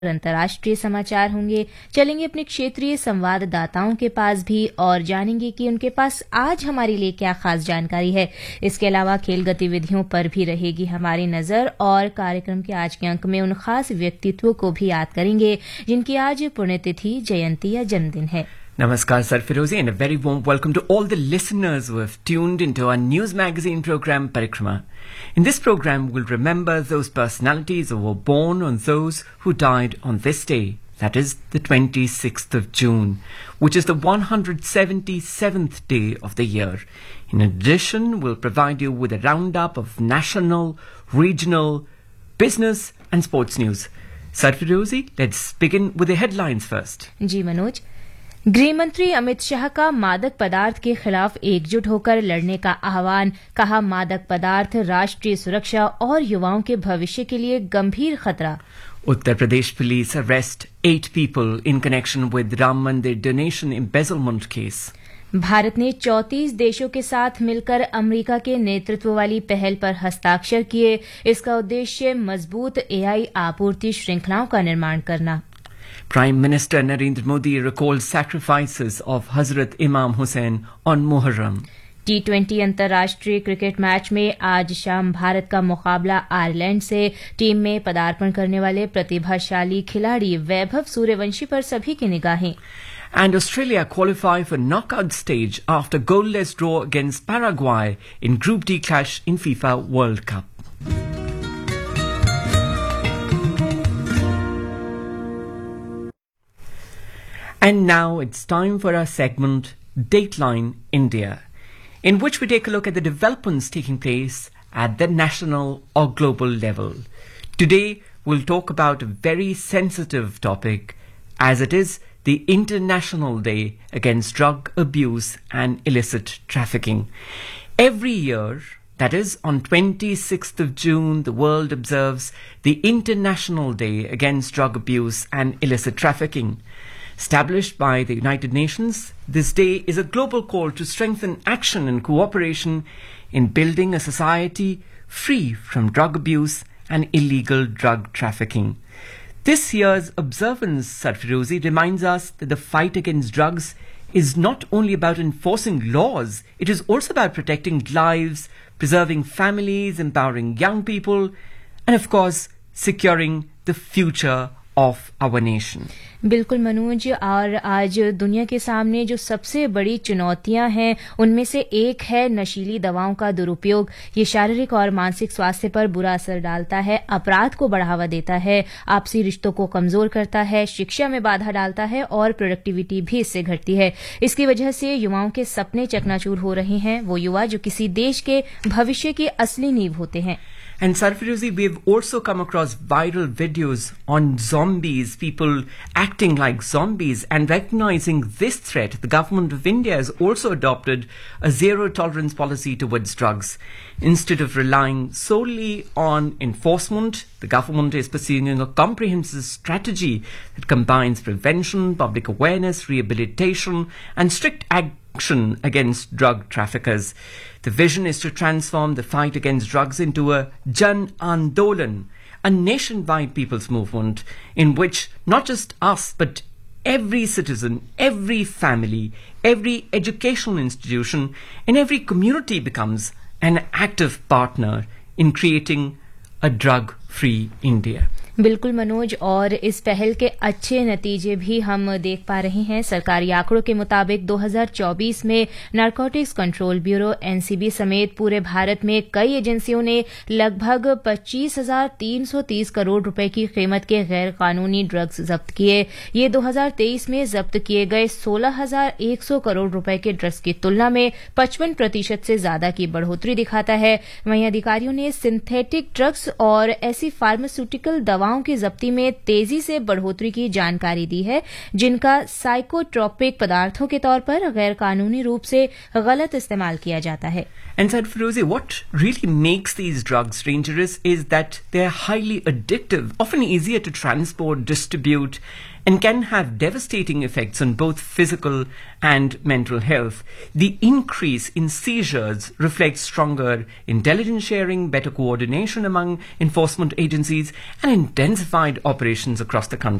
अंतर्राष्ट्रीय समाचार होंगे। चलेंगे अपने क्षेत्रीय संवाददाताओं के पास भी और जानेंगे कि उनके पास आज हमारे लिए क्या खास जानकारी है। इसके अलावा खेल गतिविधियों पर भी रहेगी हमारी नजर और कार्यक्रम के आज के अंक में उन खास व्यक्तित्वों को भी याद करेंगे जिनकी आज पुण्यतिथि, जयंती या जन्मदिन है। Namaskar, Sarfirozi, and a very warm welcome to all the listeners who have tuned into our news magazine program, Parikrama. In this program, we'll remember those personalities who were born on those who died on this day, that is the 26th of June, which is the 177th day of the year. In addition, we'll provide you with a roundup of national, regional, business and sports news. Sarfirozi, let's begin with the headlines first. जी मनोज, गृह मंत्री अमित शाह का मादक पदार्थ के खिलाफ एकजुट होकर लड़ने का आह्वान। कहा, मादक पदार्थ राष्ट्रीय सुरक्षा और युवाओं के भविष्य के लिए गंभीर खतरा। Uttar Pradesh police arrest 8 people in connection with Ram Mandir donation embezzlement case. Bharat ने 34 देशों के साथ मिलकर अमेरिका के नेतृत्व वाली पहल पर हस्ताक्षर किए। इसका उद्देश्य मजबूत एआई आपूर्ति श्रृंखलाओं का निर्माण करना। Prime Minister Narendra Modi recalls sacrifices of Hazrat Imam Hussain on Muharram. T20 अंतर्राष्ट्रीय क्रिकेट मैच में आज शाम भारत का मुकाबला आयरलैंड से। टीम में पदार्पण करने वाले प्रतिभाशाली खिलाड़ी वैभव सूर्यवंशी पर सभी की निगाहें। And Australia qualify for knockout stage after goalless draw against Paraguay in Group D clash in FIFA World Cup. And now it's time for our segment Dateline India, in which we take a look at the developments taking place at the national or global level. Today we'll talk about a very sensitive topic, as it is the International Day Against Drug Abuse and Illicit Trafficking. Every year, that is on 26th of June, the world observes the International Day Against Drug Abuse and Illicit Trafficking. Established by the United Nations, this day is a global call to strengthen action and cooperation in building a society free from drug abuse and illegal drug trafficking. This year's observance, Sarfirozi, reminds us that the fight against drugs is not only about enforcing laws, it is also about protecting lives, preserving families, empowering young people, and of course, securing the future of our nation. बिल्कुल मनोज, और आज दुनिया के सामने जो सबसे बड़ी चुनौतियां हैं उनमें से एक है नशीली दवाओं का दुरुपयोग। ये शारीरिक और मानसिक स्वास्थ्य पर बुरा असर डालता है, अपराध को बढ़ावा देता है, आपसी रिश्तों को कमजोर करता है, शिक्षा में बाधा डालता है और प्रोडक्टिविटी भी इससे घटती है। इसकी वजह से युवाओं के सपने चकनाचूर हो रहे हैं, वो युवा जो किसी देश के भविष्य की असली नींव होते हैं। And Sarfirozi, we've also come across viral videos on zombies, people acting like zombies, and recognizing this threat, the government of India has also adopted a zero tolerance policy towards drugs. Instead of relying solely on enforcement, the government is pursuing a comprehensive strategy that combines prevention, public awareness, rehabilitation, and strict action against drug traffickers. The vision is to transform the fight against drugs into a Jan Andolan, a nationwide people's movement in which not just us but every citizen, every family, every educational institution and every community becomes an active partner in creating a drug-free India. बिल्कुल मनोज, और इस पहल के अच्छे नतीजे भी हम देख पा रहे हैं। सरकारी आंकड़ों के मुताबिक 2024 में नारकोटिक्स कंट्रोल ब्यूरो एनसीबी समेत पूरे भारत में कई एजेंसियों ने लगभग 25,330 करोड़ रुपए की कीमत के गैर कानूनी ड्रग्स जब्त किए। ये 2023 में जब्त किए गए 16,100 करोड़ रुपए के ड्रग्स की तुलना में 55% से ज्यादा की बढ़ोतरी दिखाता है। वहीं अधिकारियों ने सिंथेटिक ड्रग्स और ऐसी फार्मास्यूटिकल दवाओं की जब्ती में तेजी से बढ़ोतरी की जानकारी दी है जिनका साइकोट्रोपिक पदार्थों के तौर पर गैर कानूनी रूप से गलत इस्तेमाल किया जाता है। And Sarfirozi, what really makes these drugs dangerous is that they are highly addictive, often easier to transport, distribute, and can have devastating effects on both physical and mental health. The increase in seizures reflects stronger intelligence sharing, better coordination among enforcement agencies, and intensified operations across the country.